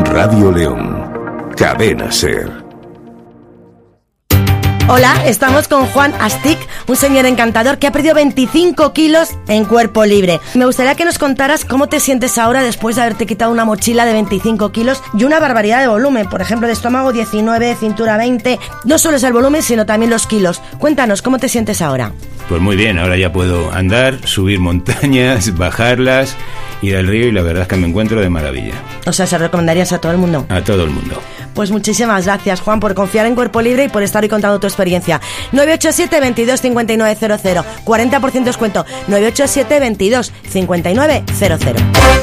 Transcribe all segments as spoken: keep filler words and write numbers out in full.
Radio León. Cadena SER. Hola, estamos con Juan Astic, un señor encantador que ha perdido veinticinco kilos en cuerpo libre. Me gustaría que nos contaras cómo te sientes ahora después de haberte quitado una mochila de veinticinco kilos y una barbaridad de volumen. Por ejemplo, de estómago diecinueve, cintura veinte. No solo es el volumen, sino también los kilos. Cuéntanos, ¿cómo te sientes ahora? Pues muy bien, ahora ya puedo andar, subir montañas, bajarlas, ir al río y la verdad es que me encuentro de maravilla. O sea, ¿se lo recomendarías a todo el mundo? A todo el mundo. Pues muchísimas gracias, Juan, por confiar en Cuerpo Libre y por estar hoy contando tu experiencia. nueve ocho siete, veintidós, cincuenta y nueve cero cero. cuarenta por ciento descuento. nueve ocho siete, veintidós, cincuenta y nueve cero cero.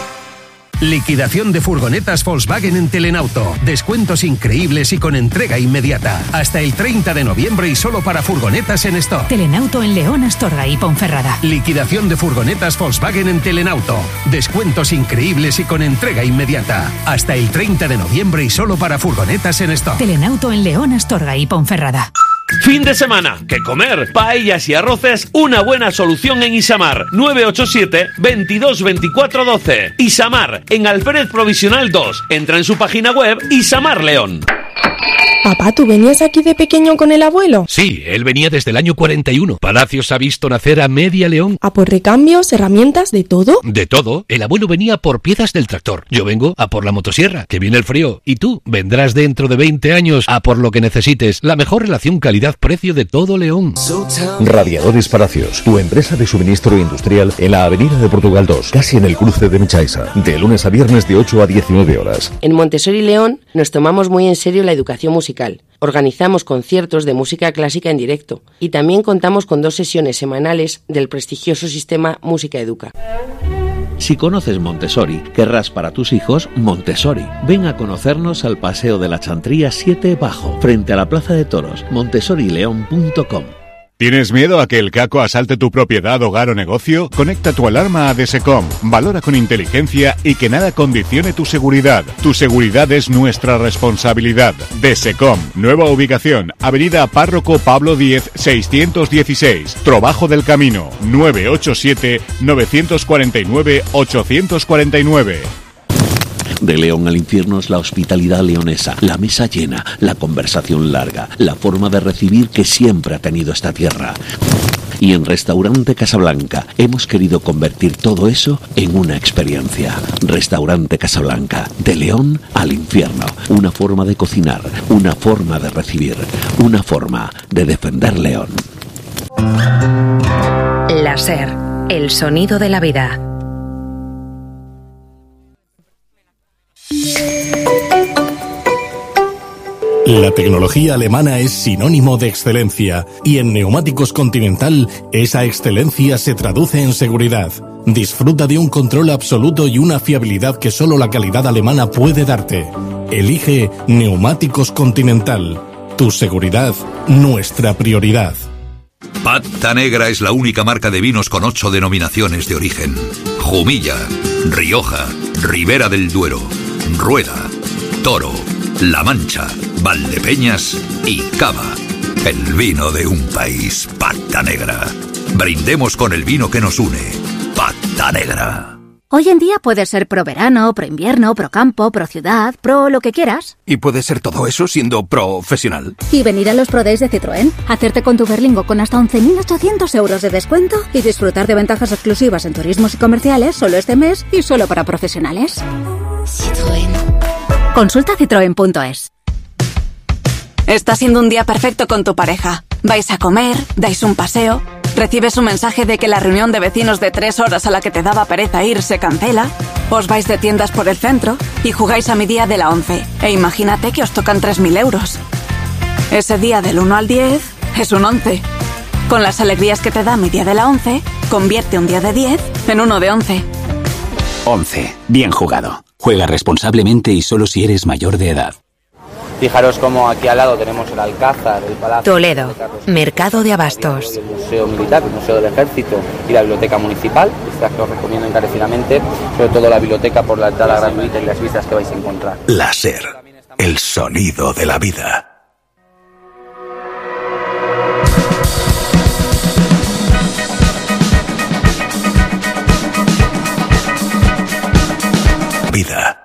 Liquidación de furgonetas Volkswagen en Telenauto. Descuentos increíbles y con entrega inmediata. Hasta el treinta de noviembre y solo para furgonetas en stock. Telenauto en León, Astorga y Ponferrada. Liquidación de furgonetas Volkswagen en Telenauto. Descuentos increíbles y con entrega inmediata. Hasta el treinta de noviembre y solo para furgonetas en stock. Telenauto en León, Astorga y Ponferrada. Fin de semana, ¿qué comer? Paellas y arroces, una buena solución en Isamar. nueve ocho siete, veintidós, veinticuatro, doce. Isamar, en Alférez Provisional dos. Entra en su página web Isamar León. Papá, ¿tú venías aquí de pequeño con el abuelo? Sí, él venía desde el año cuarenta y uno. Palacios ha visto nacer a Media León. ¿A por recambios, herramientas, de todo? De todo. El abuelo venía por piezas del tractor. Yo vengo a por la motosierra, que viene el frío. Y tú vendrás dentro de veinte años a por lo que necesites. La mejor relación calidad-precio de todo León. Radiadores Palacios, tu empresa de suministro industrial en la avenida de Portugal dos, casi en el cruce de Mechaisa. De lunes a viernes de ocho a diecinueve horas. En Montessori León nos tomamos muy en serio la educación musical. Organizamos conciertos de música clásica en directo y también contamos con dos sesiones semanales del prestigioso sistema Música Educa. Si conoces Montessori, querrás para tus hijos Montessori. Ven a conocernos al Paseo de la Chantría siete Bajo, frente a la Plaza de Toros, montessori león punto com. ¿Tienes miedo a que el caco asalte tu propiedad, hogar o negocio? Conecta tu alarma a Desecom. Valora con inteligencia y que nada condicione tu seguridad. Tu seguridad es nuestra responsabilidad. Desecom. Nueva ubicación. Avenida Párroco Pablo Díez, seiscientos dieciséis. Trabajo del Camino. nueve ocho siete, nueve cuatro nueve, ocho cuatro nueve. De León al infierno es la hospitalidad leonesa, la mesa llena, la conversación larga, la forma de recibir que siempre ha tenido esta tierra. Y en Restaurante Casablanca hemos querido convertir todo eso en una experiencia. Restaurante Casablanca, de León al infierno. Una forma de cocinar, una forma de recibir, una forma de defender León. La SER, el sonido de la vida. La tecnología alemana es sinónimo de excelencia y en Neumáticos Continental esa excelencia se traduce en seguridad. Disfruta de un control absoluto y una fiabilidad que solo la calidad alemana puede darte. Elige Neumáticos Continental. Tu seguridad, nuestra prioridad. Pata Negra es la única marca de vinos con ocho denominaciones de origen. Jumilla, Rioja, Ribera del Duero, Rueda, Toro, La Mancha, Valdepeñas y Cava. El vino de un país, Pata Negra. Brindemos con el vino que nos une, Pata Negra. Hoy en día puedes ser pro verano, pro invierno, pro campo, pro ciudad, pro lo que quieras. ¿Y puedes ser todo eso siendo profesional? Y venir a los Pro Days de Citroën, hacerte con tu Berlingo con hasta once mil ochocientos euros de descuento y disfrutar de ventajas exclusivas en turismos y comerciales solo este mes y solo para profesionales. Citroën. Consulta citroen punto es. Está siendo un día perfecto con tu pareja. Vais a comer, dais un paseo, recibes un mensaje de que la reunión de vecinos de tres horas a la que te daba pereza ir se cancela, os vais de tiendas por el centro y jugáis a mi día de la once. E imagínate que os tocan tres mil euros. Ese día del uno al diez es un once. Con las alegrías que te da mi día de la once, convierte un día de diez en uno de once. once. Bien jugado. Juega responsablemente y solo si eres mayor de edad. Fijaros como aquí al lado tenemos el Alcázar, el Palacio... Toledo, Mercado de Abastos. El Museo Militar, el Museo del Ejército y la Biblioteca Municipal. Estas que os recomiendo encarecidamente, sobre todo la biblioteca por la entrada gratuita y las vistas que vais a encontrar. La SER, el sonido de la vida. Vida.